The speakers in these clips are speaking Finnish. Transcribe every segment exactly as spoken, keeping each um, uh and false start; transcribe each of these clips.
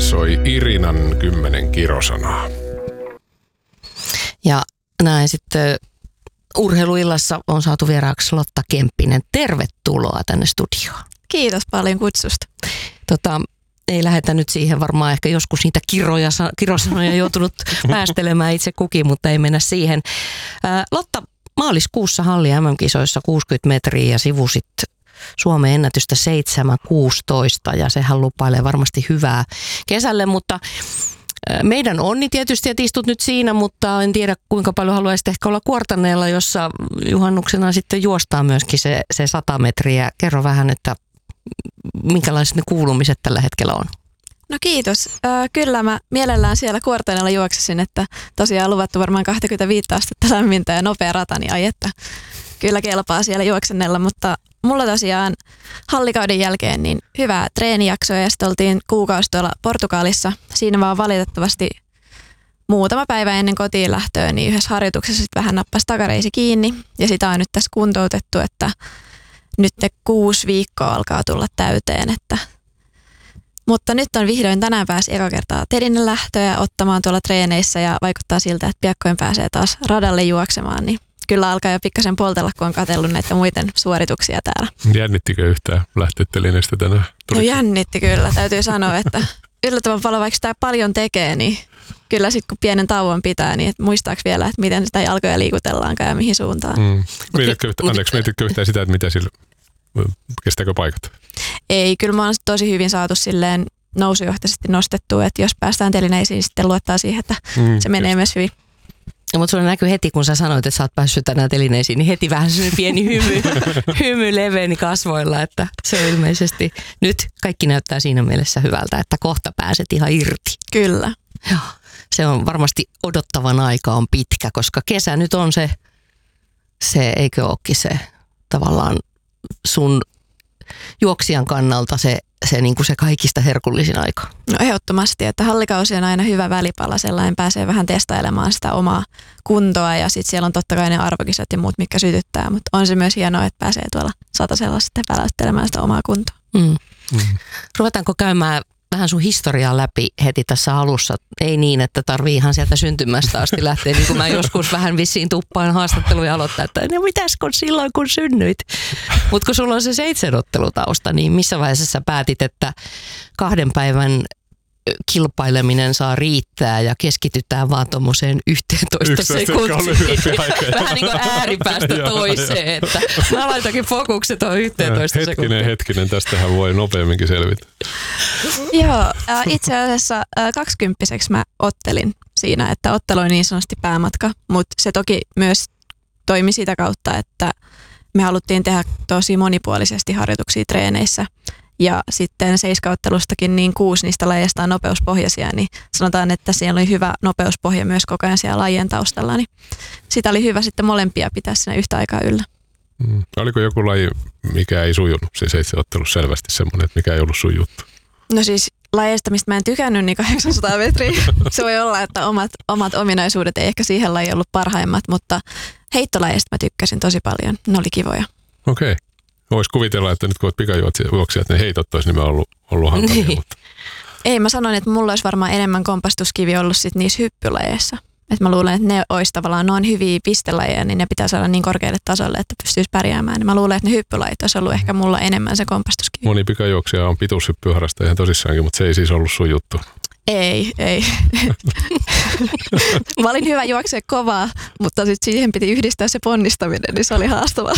soi Irinan kymmenen kirosanaa. Ja näin sitten urheiluillassa on saatu vieraaksi Lotta Kemppinen. Tervetuloa tänne studioon. Kiitos paljon kutsusta. Tota, ei lähdetä nyt siihen, varmaan ehkä joskus niitä kiroja, kirosanoja joutunut päästelemään itse kukin, mutta ei mennä siihen. Ää, Lotta, maaliskuussa Halli M M-kisoissa kuusikymmentä metriä ja sivusit Suomen ennätystä seitsemän kuusitoista ja sehän lupailee varmasti hyvää kesälle, mutta meidän onni tietysti, että istut nyt siinä, mutta en tiedä kuinka paljon haluaisit ehkä olla Kuortaneella, jossa juhannuksena sitten juostaan myöskin se, se sata metriä. Kerro vähän, että minkälaiset ne kuulumiset tällä hetkellä on? No kiitos. Äh, kyllä mä mielellään siellä Kuortaneella juoksesin, että tosiaan luvattu varmaan kaksikymmentäviisi astetta lämmintä ja nopea rata, niin ai että kyllä kelpaa siellä juoksennella, mutta mulla tosiaan hallikauden jälkeen niin hyvää treenijaksoa ja sitten oltiin kuukausi tuolla Portugalissa. Siinä vaan valitettavasti muutama päivä ennen kotiin lähtöä, niin yhdessä harjoituksessa sitten vähän nappasi takareisi kiinni ja sitä on nyt tässä kuntoutettu, että nyt ne kuusi viikkoa alkaa tulla täyteen, että mutta nyt on vihdoin tänään pääsi eka kertaa Tedinen lähtöä ottamaan tuolla treeneissä ja vaikuttaa siltä, että piakkoin pääsee taas radalle juoksemaan, niin kyllä alkaa jo pikkasen poltella, kun on katsellut näitä muiden suorituksia täällä. Jännittikö yhtään lähteä Telineestä tänään? No jännitti kyllä, täytyy sanoa, että yllättävän paljon, vaikka sitä paljon tekee, niin kyllä sitten kun pienen tauon pitää, niin et muistaaks vielä, että miten sitä jalkoja liikutellaankaan ja mihin suuntaan. Mm. Mietitkö, anteeksi, mietitkö yhtään sitä, että mitä sillä, kestääkö paikat? Ei, kyllä mä oon tosi hyvin saatu silleen nousujohtaisesti nostettua, että jos päästään Telineisiin, niin sitten luottaa siihen, että mm, se menee just myös hyvin. No, mutta sulla näkyy heti, kun sä sanoit, että sä oot päässyt tänään Telineisiin, niin heti vähän sellainen pieni hymy, hymy leveeni kasvoilla, että se on ilmeisesti nyt kaikki näyttää siinä mielessä hyvältä, että kohta pääset ihan irti. Kyllä. Joo, se on varmasti odottavan aika on pitkä, koska kesä nyt on se, se eikö olekin se tavallaan sun juoksijan kannalta se, se, niin kuin se kaikista herkullisin aika. No ehdottomasti, että hallikausi on aina hyvä välipala, sellainen pääsee vähän testailemaan sitä omaa kuntoa ja sitten siellä on totta kai ne arvokisat ja muut, mitkä sytyttää, mutta on se myös hienoa, että pääsee tuolla satasella sitten väläyttelemään sitä omaa kuntoa. Mm. Mm. Ruvetaanko käymään vähän sun historiaa läpi heti tässä alussa? Ei niin, että tarvii ihan sieltä syntymästä asti lähteä, niin kuin mä joskus vähän vissiin tuppaan haastatteluja aloittaa, että no mitäs kun silloin kun synnyit? Mutta kun sulla on se seitsemänottelutausta, niin missä vaiheessa sä päätit, että kahden päivän kilpaileminen saa riittää ja keskitytään vaan tuommoiseen yhteentoista sekuntiin. Vähän niin kuin ääripäästä toiseen, että mä laitakin fokukset on yhteentoista sekuntia. Hetkinen, hetkinen, tästähän voi nopeamminkin selvitä. Joo, äh, itse asiassa äh, kaksikymppiseksi mä ottelin siinä, että ottelu oli niin sanotusti päämatka, mutta se toki myös toimi sitä kautta, että me haluttiin tehdä tosi monipuolisesti harjoituksia treeneissä. Ja sitten seiskauttelustakin niin kuusi niistä lajeista on nopeuspohjaisia, niin sanotaan, että siellä oli hyvä nopeuspohja myös koko ajan siellä lajien taustalla, niin sitä oli hyvä sitten molempia pitää siinä yhtä aikaa yllä. Mm. Oliko joku laji, mikä ei sujunut, siis seitsemänottelussa selvästi semmoinen, että mikä ei ollut sun juttu? No siis lajeista, mistä mä en tykännyt, niin kahdeksansataa metriä. Se voi olla, että omat, omat ominaisuudet ei ehkä siihen lajiin ollut parhaimmat, mutta heittolajeista mä tykkäsin tosi paljon, ne oli kivoja. Okei. Okay. Voisi kuvitella, että nyt kun olet pikajuoksijat, ne heitot olisi nimenomaan ollut, ollut hankalia. Niin. Mutta Ei, mä sanoin, että mulla olisi varmaan enemmän kompastuskivi ollut sit niissä hyppylajeissa. Että mä luulen, että ne olisi tavallaan noin hyviä pistelajeja, niin ne pitää saada niin korkealle tasolle, että pystyisi pärjäämään. Mä luulen, että ne hyppylajit olisi ollut ehkä mulla enemmän se kompastuskivi. Moni pikajuoksija on pituushyppyharrastaja ihan tosissaankin, mutta se ei siis ollut sun juttu. Ei, ei. Mä olin hyvä juoksea kovaa, mutta sitten siihen piti yhdistää se ponnistaminen, niin se oli haastavaa.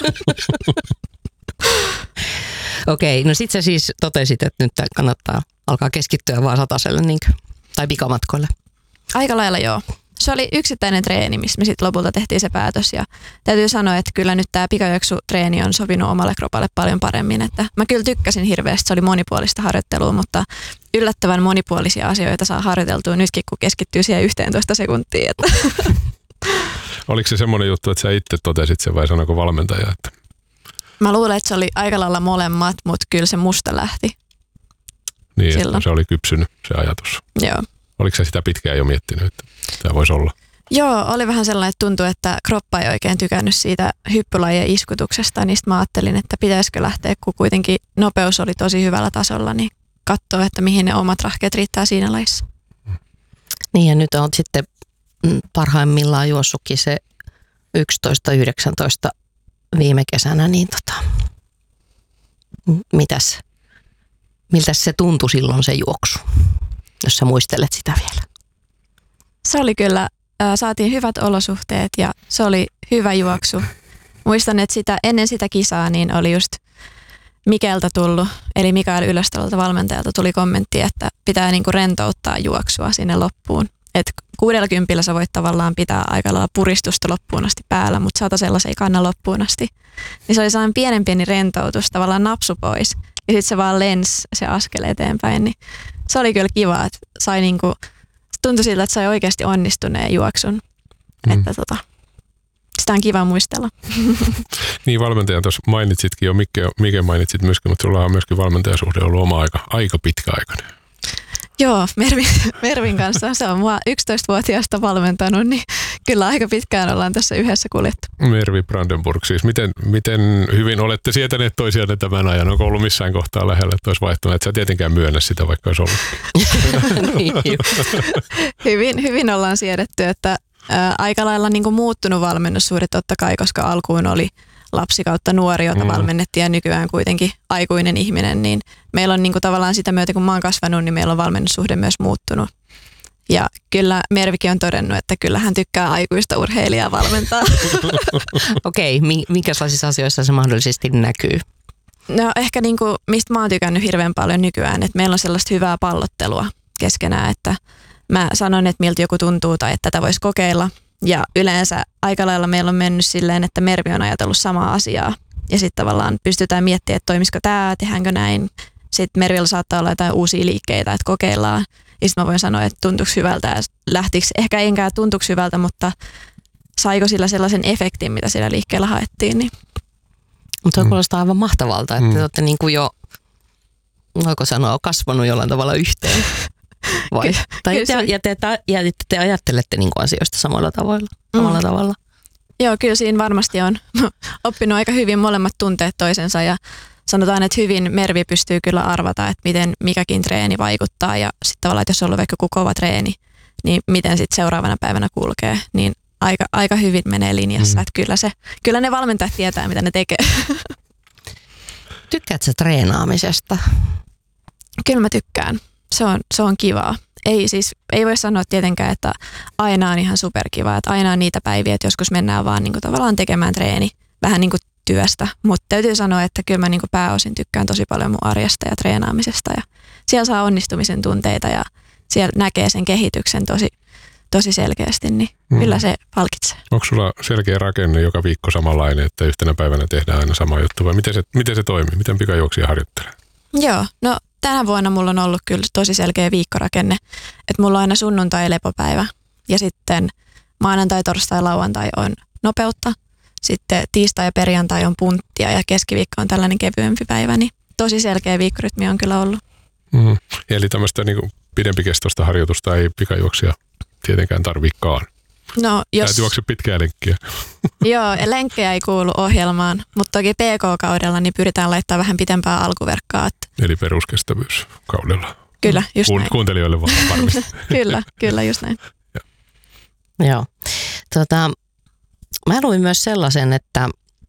Okei, no sit sä siis totesit, että nyt kannattaa alkaa keskittyä vaan sataselle niinkö? Tai pikamatkoille. Aika lailla joo. Se oli yksittäinen treeni, missä me sitten lopulta tehtiin se päätös ja täytyy sanoa, että kyllä nyt tämä pikajuoksutreeni on sopinut omalle kropalle paljon paremmin. Että mä kyllä tykkäsin hirveästi, se oli monipuolista harjoittelua, mutta yllättävän monipuolisia asioita saa harjoiteltua nytkin, kun keskittyy siihen yhteentoista sekuntiin. Että. Oliko se semmoinen juttu, että sä itse totesit sen vai sanoiko valmentaja? Että mä luulen, että se oli aika lailla molemmat, mutta kyllä se musta lähti. Niin, silloin. Että se oli kypsynyt se ajatus. Joo. Oliko sä sitä pitkään jo miettinyt, että tämä voisi olla? Joo, oli vähän sellainen, että tuntui, että kroppa ei oikein tykännyt siitä hyppylajien iskutuksesta, niin sitten mä ajattelin, että pitäisikö lähteä, kun kuitenkin nopeus oli tosi hyvällä tasolla, niin katsoa, että mihin ne omat rahkeet riittää siinä lajissa. Niin ja nyt on sitten parhaimmillaan juossutkin se yksitoista yhdeksäntoista viime kesänä, niin tota, mitäs, miltä se tuntui silloin se juoksu, jos sä muistelet sitä vielä? Se oli kyllä, äh, saatiin hyvät olosuhteet ja se oli hyvä juoksu. Muistan, että sitä, ennen sitä kisaa niin oli just Mikeltä tullut, eli Mikael Ylöstalolta valmentajalta tuli kommentti, että pitää niinku rentouttaa juoksua sinne loppuun. Että kuudellakymppillä sä voit tavallaan pitää aika lailla puristusta loppuun asti päällä, mutta satasella se ei kanna loppuun asti. Niin se oli sellainen pienen pieni rentoutus, tavallaan napsu pois. Ja sitten se vaan lensi se askel eteenpäin. Niin se oli kyllä kiva, että sai niinku, tuntui siltä, että sai oikeasti onnistuneen juoksun. Mm. Että tota, sitä on kiva muistella. Niin valmentajan tuossa mainitsitkin jo, Mikke, Mikke mainitsit myöskin, mutta sulla on myöskin valmentajasuhde ollut oma aika, aika pitkäaikainen. Joo, Mervin, Mervin kanssa. Se on mua yksitoistavuotiaasta valmentanut, niin kyllä aika pitkään ollaan tässä yhdessä kuljettu. Mervi Brandenburg siis. Miten, miten hyvin olette sietäneet toisiaan tämän ajan? Onko ollut missään kohtaa lähellä, että olisi vaihtunut? Et sä tietenkään myönnä sitä, vaikka olisi ollut. Niin, hyvin, hyvin ollaan siedetty, että ää, aika lailla niin kuin muuttunut valmennussuhde totta kai, koska alkuun oli lapsi kautta nuori, jota mm. valmennettiin ja nykyään kuitenkin aikuinen ihminen, niin meillä on niin kuin tavallaan sitä myötä, kun mä oon kasvanut, niin meillä on valmennussuhde myös muuttunut. Ja kyllä Mervikin on todennut, että kyllä hän tykkää aikuista urheilijaa valmentaa. Okei, okay, minkälaisissa asioissa se mahdollisesti näkyy? No ehkä niin kuin, mistä mä oon tykännyt hirveän paljon nykyään, että meillä on sellaista hyvää pallottelua keskenään, että mä sanon, että miltä joku tuntuu tai että tätä voisi kokeilla. Ja yleensä aika lailla meillä on mennyt silleen, että Mervi on ajatellut samaa asiaa. Ja sitten tavallaan pystytään miettimään, että toimisiko tämä, tehdäänkö näin. Sitten Mervillä saattaa olla jotain uusia liikkeitä, että kokeillaan. Ja sitten mä voin sanoa, että tuntuuko hyvältä ja lähtikö, ehkä enkä tuntuuko hyvältä, mutta saiko sillä sellaisen efektin, mitä sillä liikkeellä haettiin. Niin. Mutta se kuulostaa aivan mahtavalta, että mm. te olette niin kuin jo, voiko sanoa, kasvanut jollain tavalla yhteen. Vai? Ky- tai te, ja, te, ja te ajattelette niin kuin asioista samalla tavalla, samalla mm. tavalla. Joo, kyllä siinä varmasti on oppinut aika hyvin molemmat tunteet toisensa ja sanotaan, että hyvin Mervi pystyy kyllä arvata, että miten mikäkin treeni vaikuttaa ja sitten tavallaan, että jos on ollut vaikka joku kova treeni, niin miten sitten seuraavana päivänä kulkee, niin aika, aika hyvin menee linjassa, mm. että kyllä, se, kyllä ne valmentajat tietää, mitä ne tekee. Tykkäätkö treenaamisesta? Kyllä mä tykkään. Se on, se on kivaa. Ei, siis, ei voi sanoa tietenkään, että aina on ihan superkivaa, että aina on niitä päiviä, että joskus mennään vaan niin kuin tavallaan tekemään treeni vähän niin kuin työstä, mutta täytyy sanoa, että kyllä mä niin kuin pääosin tykkään tosi paljon mun arjesta ja treenaamisesta ja siellä saa onnistumisen tunteita ja siellä näkee sen kehityksen tosi, tosi selkeästi, niin mm. kyllä se palkitsee. Onko sulla selkeä rakenne joka viikko samanlainen, että yhtenä päivänä tehdään aina sama juttu vai miten se, miten se toimii? Miten pikajuoksija harjoittelee? Joo, no tänä vuonna mulla on ollut kyllä tosi selkeä viikkorakenne, että mulla on aina sunnuntai lepopäivä ja sitten maanantai, torstai, lauantai on nopeutta. Sitten tiistai ja perjantai on punttia ja keskiviikko on tällainen kevyempi päivä, niin tosi selkeä viikkorytmi on kyllä ollut. Mm. Eli tämmöistä niin kuin pidempikestoista harjoitusta ei pikajuoksia tietenkään tarvikaan. No, jos... Täytyy juokse pitkää lenkkiä. Joo, lenkkejä ei kuulu ohjelmaan, mutta toki P K-kaudella niin pyritään laittamaan vähän pitempää alkuverkkaa. Eli peruskestävyys kaudella. Kyllä, just Kuun, näin. Kuuntelijoille vaan varmasti. kyllä, kyllä, just näin. Ja. Joo. Tota, mä luin myös sellaisen, että,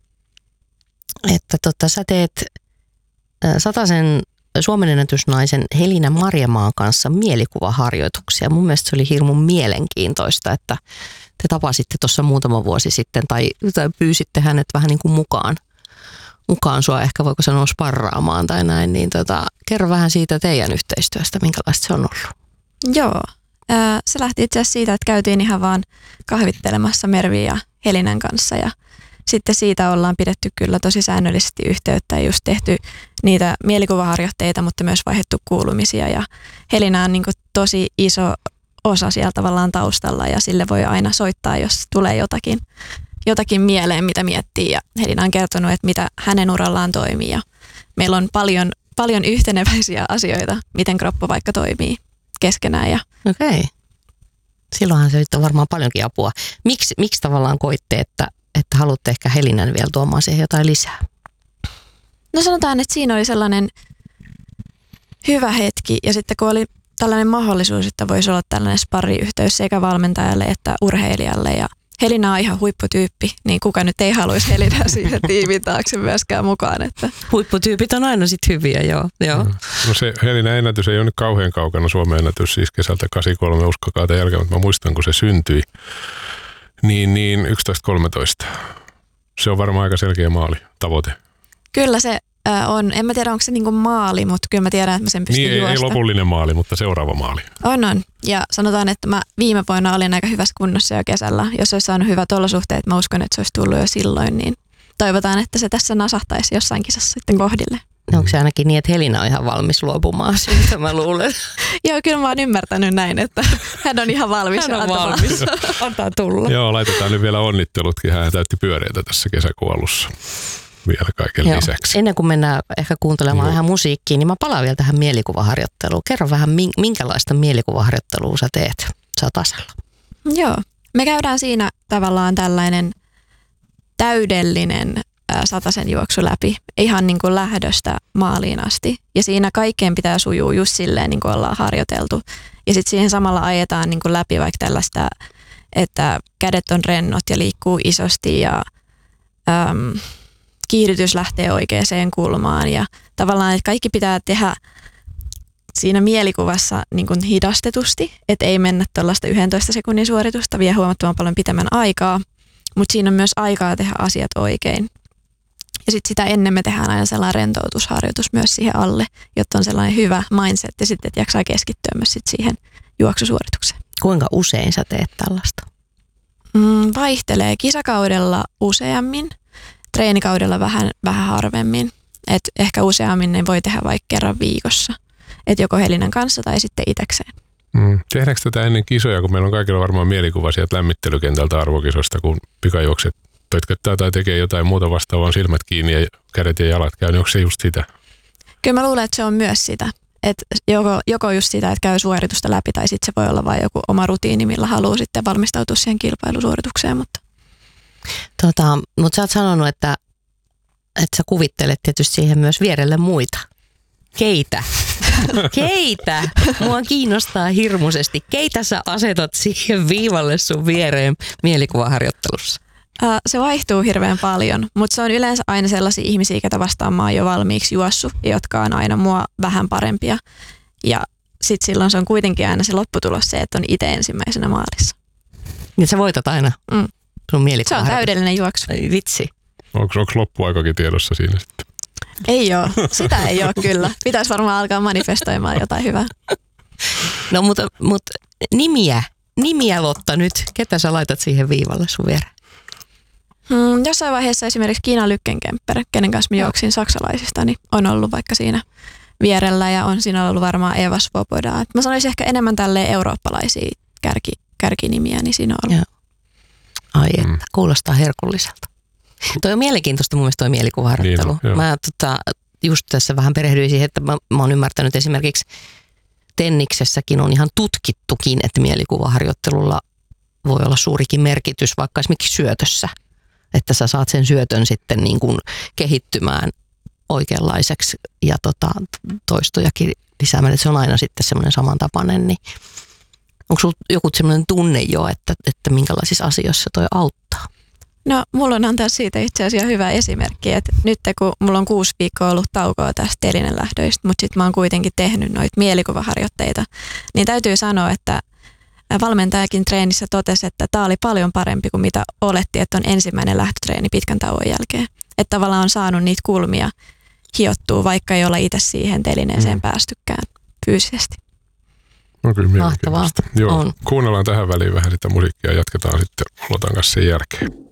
että tota, sä teet Satasen Suomen ennätysnaisen Helina Marjamaan kanssa mielikuvaharjoituksia. Mun mielestä se oli hirmun mielenkiintoista, että te tapasitte tuossa muutama vuosi sitten tai, tai pyysitte hänet vähän niin kuin mukaan, mukaan sua ehkä voiko sanoa sparraamaan tai näin. Niin tota, kerro vähän siitä teidän yhteistyöstä, minkälaista se on ollut. Joo, äh, se lähti itse asiassa siitä, että käytiin ihan vaan kahvittelemassa Mervi ja Helinan kanssa ja sitten siitä ollaan pidetty kyllä tosi säännöllisesti yhteyttä ja just tehty niitä mielikuvaharjoitteita, mutta myös vaihdettu kuulumisia. Ja Helina on niin kuin tosi iso osa siellä tavallaan taustalla ja sille voi aina soittaa, jos tulee jotakin, jotakin mieleen, mitä miettii. Ja Helina on kertonut, että mitä hänen urallaan toimii. Ja meillä on paljon, paljon yhteneväisiä asioita, miten kroppa vaikka toimii keskenään. Ja okei. Silloinhan se on varmaan paljonkin apua. Miks, miksi tavallaan koitte, että että haluatte ehkä Helinan vielä tuomaan siihen jotain lisää? No sanotaan, että siinä oli sellainen hyvä hetki. Ja sitten kun oli tällainen mahdollisuus, että voisi olla tällainen sparriyhteys sekä valmentajalle että urheilijalle. Ja Helina on ihan huipputyyppi, niin kuka nyt ei haluaisi Helinaa siihen tiimin taakse myöskään mukaan. Että. Huipputyypit on aina sitten hyviä, joo. joo. No se Helina ennätys ei ole nyt kauhean kaukana, Suomen ennätys siis kesältä kahdeksankymmentäkolme uskokaa tämän jälkeen, mutta mä muistan kun se syntyi, niin, niin yksitoista kolmetoista. Se on varmaan aika selkeä maali, tavoite. Kyllä se äh, on, en mä tiedä onko se niinku maali, mutta kyllä mä tiedän, että mä sen pystyn niin, juosta. Ei lopullinen maali, mutta seuraava maali. On, on. Ja sanotaan, että mä viime vuonna olin aika hyvässä kunnossa jo kesällä. Jos olisi saanut hyvät olosuhteet, mä uskon, että se olisi tullut jo silloin, niin toivotaan, että se tässä nasahtaisi jossain kisassa sitten kohdille. No, onko se ainakin niin, että Helina on ihan valmis luopumaan siitä, mä luulen? Joo, kyllä mä oon ymmärtänyt näin, että hän on ihan valmis. Hän on valmis. Antaa tulla. Joo, laitetaan nyt vielä onnittelutkin. Hän täytti pyöreitä tässä kesäkuun alussa vielä kaiken Joo. lisäksi. Ennen kuin mennään ehkä kuuntelemaan Joo. vähän musiikkiin, niin mä palaan vielä tähän mielikuvaharjoitteluun. Kerro vähän, minkälaista mielikuvaharjoittelua sä teet satasella? Joo, me käydään siinä tavallaan tällainen täydellinen satasen juoksu läpi, ihan niin kuin lähdöstä maaliin asti. Ja siinä kaikkeen pitää sujuu just silleen, niin kuin ollaan harjoiteltu. Ja sitten siihen samalla ajetaan niin kuin läpi vaikka tällaista, että kädet on rennot ja liikkuu isosti ja äm, kiihdytys lähtee oikeaan kulmaan. Ja tavallaan, että kaikki pitää tehdä siinä mielikuvassa niin kuin hidastetusti, että ei mennä tuollaista yhdentoista sekunnin suoritusta, vie huomattavan paljon pitemmän aikaa. Mutta siinä on myös aikaa tehdä asiat oikein. Ja sitten sitä ennen me tehdään aina sellainen rentoutusharjoitus myös siihen alle, jotta on sellainen hyvä mindset ja sitten, että jaksaa keskittyä myös sit siihen juoksusuoritukseen. Kuinka usein sä teet tällaista? Mm, vaihtelee kisakaudella useammin, treenikaudella vähän, vähän harvemmin. Et ehkä useammin ne voi tehdä vaikka kerran viikossa, että joko Helinan kanssa tai sitten itsekseen. Mm. Tehdäänkö tätä ennen kisoja, kun meillä on kaikilla varmaan mielikuva sieltä lämmittelykentältä arvokisosta, kun pikajuokset pötköttää tai tekee jotain muuta vastaavaa, silmät kiinni ja kädet ja jalat käy, niin onko se just sitä? Kyllä mä luulen, että se on myös sitä. Että joko, joko just sitä, että käy suoritusta läpi tai sitten se voi olla vain joku oma rutiini, millä haluaa sitten valmistautua siihen kilpailusuoritukseen. Mutta, tota, mutta sä oot sanonut, että, että sä kuvittelet tietysti siihen myös vierelle muita. Keitä? Keitä? Mua kiinnostaa hirmuisesti. Keitä sä asetat siihen viivalle sun viereen mielikuvaharjoittelussa? ää, se vaihtuu hirveän paljon, mutta se on yleensä aina sellaisia ihmisiä, ketä vastaan mä oon jo valmiiksi juossut, jotka on aina mua vähän parempia. Ja sitten silloin se on kuitenkin aina se lopputulos se, että on itse ensimmäisenä maalissa. Niin sä voitat aina Mm. sun mielikuvaharjoittelussa. Se on täydellinen juoksu. Ai vitsi. Onko, onko loppuaikakin tiedossa siinä sitten? Ei ole. Sitä ei ole kyllä. Pitäisi varmaan alkaa manifestoimaan jotain hyvää. No mutta, mutta nimiä, nimiä Lotta nyt. Ketä sä laitat siihen viivalle sun viereen? Hmm, jossain vaiheessa esimerkiksi Kiina Lykkenkemper, kenen kanssa mä juoksin saksalaisista, niin on ollut vaikka siinä vierellä ja on siinä ollut varmaan Eva Svoboda. Et mä sanoisin ehkä enemmän tälleen eurooppalaisia kärki, kärkinimiä, niin siinä on ollut. Joo. Ai että, mm. kuulostaa herkulliselta. Toi on mielenkiintoista mun mielestä toi mielikuvaharjoittelu. Niin, mä tota, just tässä vähän perehdyin siihen, että mä, mä oon ymmärtänyt esimerkiksi tenniksessäkin on ihan tutkittukin, että mielikuvaharjoittelulla voi olla suurikin merkitys vaikka esimerkiksi syötössä. Että sä saat sen syötön sitten niin kuin kehittymään oikeanlaiseksi ja tota, toistojakin lisäämään, että se on aina sitten semmoinen samantapainen. Niin onko sulla joku semmoinen tunne jo, että, että minkälaisissa asioissa toi auttaa? No, mulla on antaa siitä itse asiassa hyvä esimerkki, että nyt kun mulla on kuusi viikkoa ollut taukoa tästä telinenlähdöistä, mutta sitten mä oon kuitenkin tehnyt noita mielikuvaharjoitteita, niin täytyy sanoa, että valmentajakin treenissä totesi, että tämä oli paljon parempi kuin mitä oletti, että on ensimmäinen lähtötreeni pitkän tauon jälkeen. Että tavallaan on saanut niitä kulmia hiottua, vaikka ei olla itse siihen telineeseen mm. päästykään fyysisesti. No kyllä Mahtavaa. Joo, on. Kuunnellaan tähän väliin vähän sitä musiikkia ja jatketaan sitten Lotan kanssa sen jälkeen.